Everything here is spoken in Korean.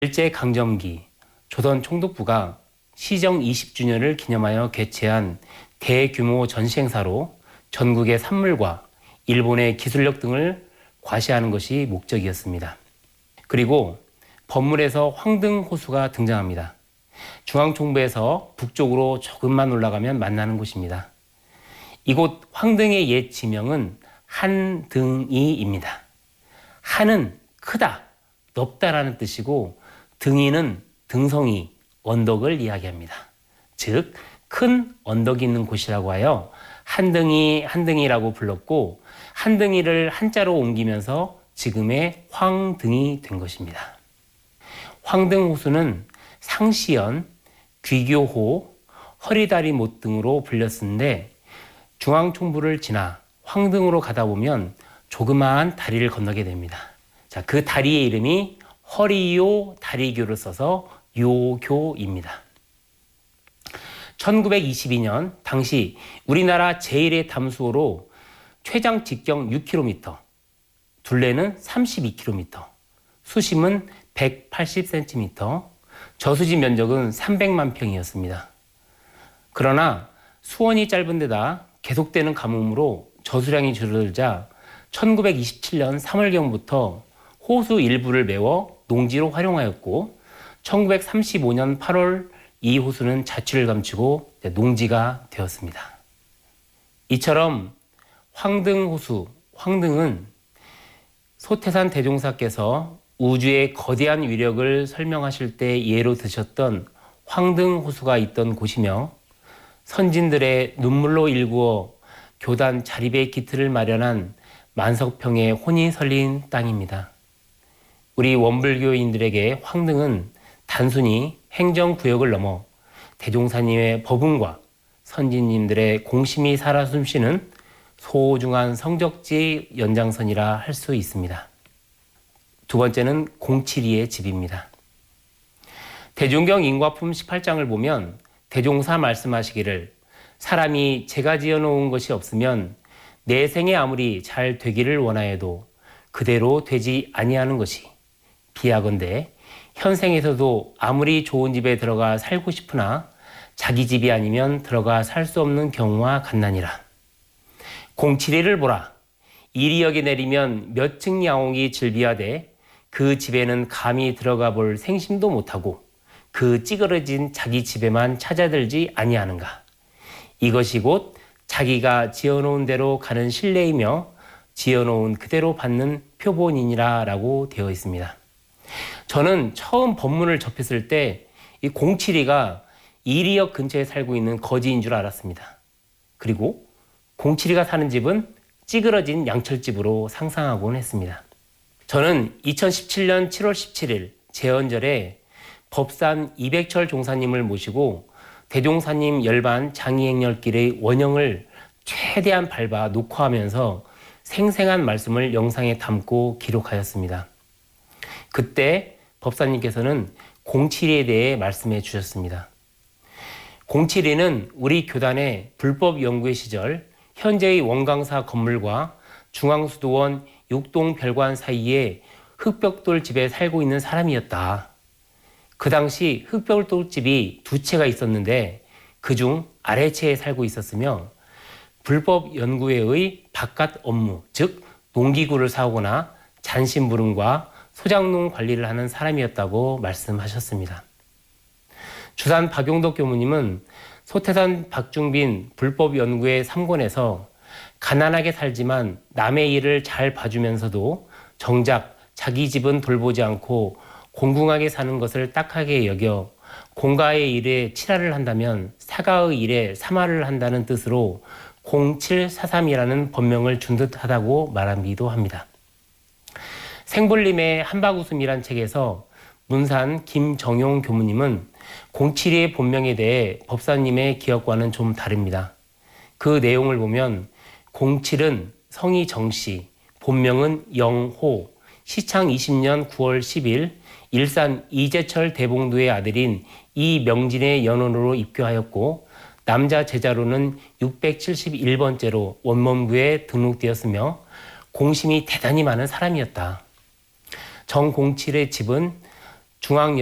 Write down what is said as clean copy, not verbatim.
일제강점기 조선 총독부가 시정 20주년을 기념하여 개최한 대규모 전시행사로 전국의 산물과 일본의 기술력 등을 과시하는 것이 목적이었습니다. 그리고 법물에서 황등호수가 등장합니다. 중앙총부에서 북쪽으로 조금만 올라가면 만나는 곳입니다. 이곳 황등의 옛 지명은 한등이입니다. 한은 크다, 넓다라는 뜻이고 등이는 등성이, 언덕을 이야기합니다. 즉, 큰 언덕이 있는 곳이라고 하여 한등이라고 불렀고 한등이를 한자로 옮기면서 지금의 황등이 된 것입니다. 황등호수는 상시연, 귀교호, 허리다리못 등으로 불렸는데 중앙총부를 지나 황등으로 가다 보면 조그마한 다리를 건너게 됩니다. 자, 그 다리의 이름이 허리요 다리교를 써서 요교입니다. 1922년 당시 우리나라 제1의 담수호로 최장 직경 6km, 둘레는 32km, 수심은 180cm, 저수지 면적은 300만 평이었습니다. 그러나 수원이 짧은 데다 계속되는 가뭄으로 저수량이 줄어들자 1927년 3월경부터 호수 일부를 메워 농지로 활용하였고 1935년 8월 이 호수는 자취를 감추고 농지가 되었습니다. 이처럼 황등호수, 황등은 소태산 대종사께서 우주의 거대한 위력을 설명하실 때 예로 드셨던 황등호수가 있던 곳이며 선진들의 눈물로 일구어 교단 자립의 기틀을 마련한 만석평의 혼이 설린 땅입니다. 우리 원불교인들에게 황등은 단순히 행정구역을 넘어 대종사님의 법운과 선진님들의 공심이 살아 숨쉬는 소중한 성적지 연장선이라 할 수 있습니다. 두 번째는 공칠이의 집입니다. 대종경 인과품 18장을 보면 대종사 말씀하시기를 사람이 제가 지어놓은 것이 없으면 내 생에 아무리 잘 되기를 원하여도 그대로 되지 아니하는 것이 비하건대 현생에서도 아무리 좋은 집에 들어가 살고 싶으나 자기 집이 아니면 들어가 살 수 없는 경우와 같나니라. 공칠이를 보라. 이리역에 내리면 몇 층 야옹이 즐비하되 그 집에는 감히 들어가 볼 생심도 못하고 그 찌그러진 자기 집에만 찾아들지 아니하는가. 이것이 곧 자기가 지어놓은 대로 가는 신뢰이며 지어놓은 그대로 받는 표본이니라 라고 되어 있습니다. 저는 처음 법문을 접했을 때 이 공칠이가 이리역 근처에 살고 있는 거지인 줄 알았습니다. 그리고 공칠이가 사는 집은 찌그러진 양철집으로 상상하곤 했습니다. 저는 2017년 7월 17일 제헌절에 법산 이백철 종사님을 모시고 대종사님 열반 장이행렬길의 원형을 최대한 밟아 녹화하면서 생생한 말씀을 영상에 담고 기록하였습니다. 그때 법사님께서는 공칠이에 대해 말씀해 주셨습니다. 공칠이는 우리 교단의 불법 연구의 시절 현재의 원강사 건물과 중앙수도원 6동 별관 사이에 흑벽돌 집에 살고 있는 사람이었다. 그 당시 흑벽돌 집이 두 채가 있었는데 그중 아래채에 살고 있었으며 불법 연구회의 바깥 업무, 즉 농기구를 사오거나 잔심부름과 소장농 관리를 하는 사람이었다고 말씀하셨습니다. 주산 박용덕 교무님은 소태산 박중빈 불법 연구회 3권에서 가난하게 살지만 남의 일을 잘 봐주면서도 정작 자기 집은 돌보지 않고 공공하게 사는 것을 딱하게 여겨 공가의 일에 칠하를 한다면 사가의 일에 삼하를 한다는 뜻으로 0743이라는 법명을 준 듯하다고 말하기도 합니다. 생불림의 한박웃음이란 책에서 문산 김정용 교무님은 07의 본명에 대해 법사님의 기억과는 좀 다릅니다. 그 내용을 보면 07은 성이 정씨, 본명은 영호, 시창 20년 9월 10일 일산 이재철 대봉도의 아들인 이명진의 연원으로 입교하였고 남자 제자로는 671번째로 원문부에 등록되었으며 공심이 대단히 많은 사람이었다. 정공칠의 집은 중앙